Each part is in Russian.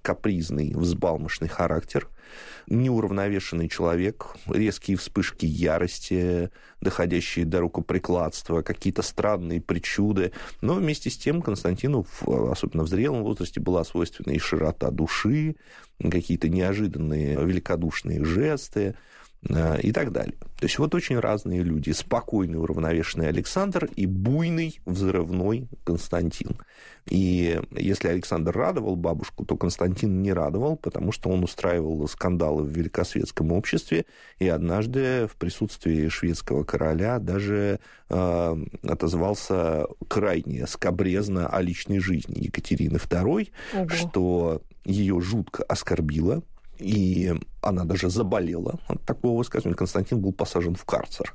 капризный, взбалмошный характер, неуравновешенный человек, резкие вспышки ярости, доходящие до рукоприкладства, какие-то странные причуды. Но вместе с тем Константину, особенно в зрелом возрасте, была свойственна и широта души, какие-то неожиданные великодушные жесты и так далее. То есть вот очень разные люди. Спокойный, уравновешенный Александр и буйный, взрывной Константин. И если Александр радовал бабушку, то Константин не радовал, потому что он устраивал скандалы в великосветском обществе, и однажды в присутствии шведского короля даже отозвался крайне скабрезно о личной жизни Екатерины II, что ее жутко оскорбило, и она даже заболела от такого высказывания. Константин был посажен в карцер,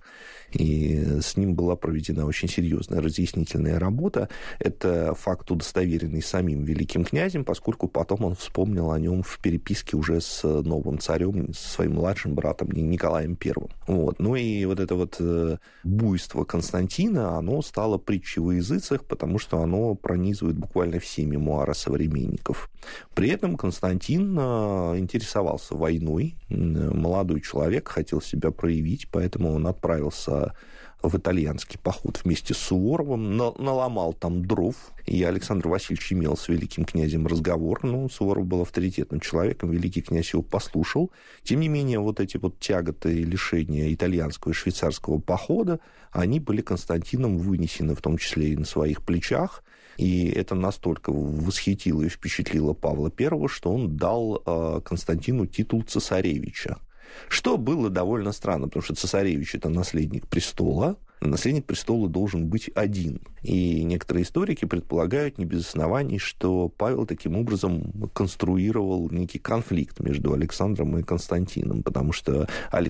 и с ним была проведена очень серьезная разъяснительная работа. Это факт, удостоверенный самим великим князем, поскольку потом он вспомнил о нем в переписке уже с новым царем, со своим младшим братом Николаем I. Вот. Ну и вот это вот буйство Константина, оно стало притчей во языцах, потому что оно пронизывает буквально все мемуары современников. При этом Константин интересовался войной. Молодой человек, хотел себя проявить, поэтому он отправился в итальянский поход вместе с Суворовым, наломал там дров, и Александр Васильевич имел с великим князем разговор, но Суворов был авторитетным человеком, великий князь его послушал. Тем не менее, вот эти вот тяготы и лишения итальянского и швейцарского похода, они были Константином вынесены, в том числе и на своих плечах, и это настолько восхитило и впечатлило Павла I, что он дал Константину титул цесаревича. Что было довольно странно, потому что цесаревич – это наследник престола, наследник престола должен быть один. И некоторые историки предполагают не без оснований, что Павел таким образом конструировал некий конфликт между Александром и Константином, потому что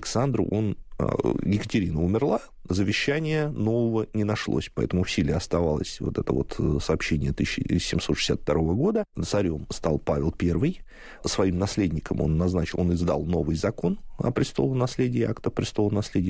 Екатерина умерла, завещания нового не нашлось, поэтому в силе оставалось вот это вот сообщение 1762 года. Царем стал Павел I, своим наследником он издал новый закон о престолонаследии, акт о престолонаследии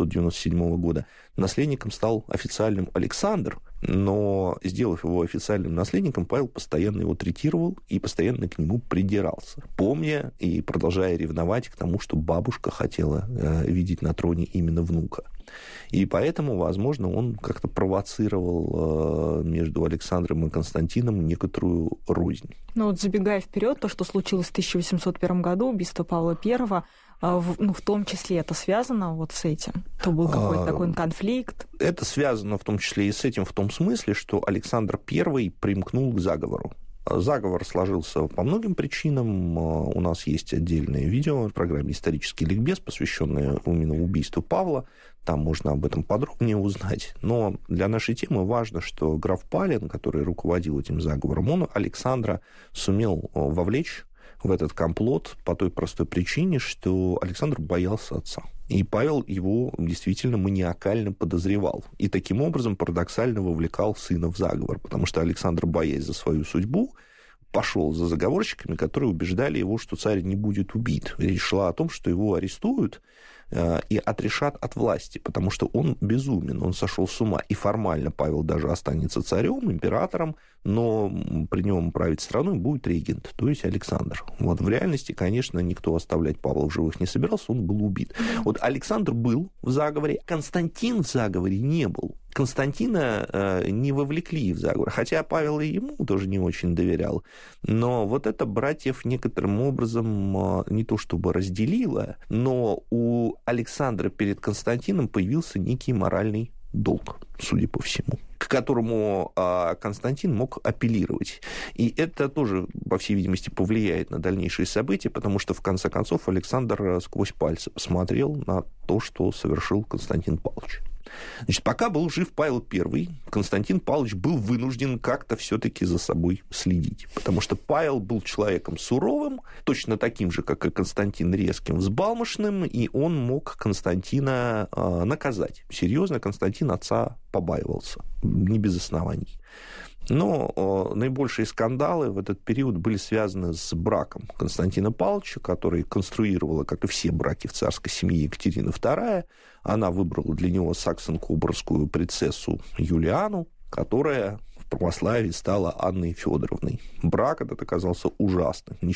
1797 года. Наследником стал официальным Александр, но, сделав его официальным наследником, Павел постоянно его третировал и постоянно к нему придирался, помня и продолжая ревновать к тому, что бабушка хотела видеть на троне именно внука. И поэтому, возможно, он как-то провоцировал между Александром и Константином некоторую рознь. Ну вот забегая вперед, то, что случилось в 1801 году, убийство Павла I, в том числе это связано вот с этим? То был какой-то такой конфликт? Это связано в том числе и с этим в том смысле, что Александр I примкнул к заговору. Заговор сложился по многим причинам. У нас есть отдельное видео в программе «Исторический ликбез», посвященное именно убийству Павла. Там можно об этом подробнее узнать. Но для нашей темы важно, что граф Палин, который руководил этим заговором, он Александра сумел вовлечь в этот комплот по той простой причине, что Александр боялся отца. И Павел его действительно маниакально подозревал. И таким образом парадоксально вовлекал сына в заговор, потому что Александр, боясь за свою судьбу, пошел за заговорщиками, которые убеждали его, что царь не будет убит. Речь шла о том, что его арестуют и отрешат от власти, потому что он безумен, он сошел с ума. И формально Павел даже останется царем, императором, но при нем править страной будет регент, то есть Александр. Вот в реальности, конечно, никто оставлять Павла в живых не собирался, он был убит. Вот Александр был в заговоре, Константин в заговоре не был. Константина не вовлекли в заговор, хотя Павел и ему тоже не очень доверял. Но вот это братьев некоторым образом не то чтобы разделило, но у Александра перед Константином появился некий моральный долг, судя по всему, к которому Константин мог апеллировать. И это тоже, по всей видимости, повлияет на дальнейшие события, потому что, в конце концов, Александр сквозь пальцы посмотрел на то, что совершил Константин Павлович. Значит, пока был жив Павел I, Константин Павлович был вынужден как-то все-таки за собой следить, потому что Павел был человеком суровым, точно таким же, как и Константин, резким, взбалмошным, и он мог Константина наказать. Серьезно, Константин отца побаивался, не без оснований. Но наибольшие скандалы в этот период были связаны с браком Константина Павловича, который конструировала, как и все браки в царской семье, Екатерина II. Она выбрала для него саксон-кобургскую принцессу Юлиану, которая в православии стала Анной Федоровной. Брак этот оказался ужасным.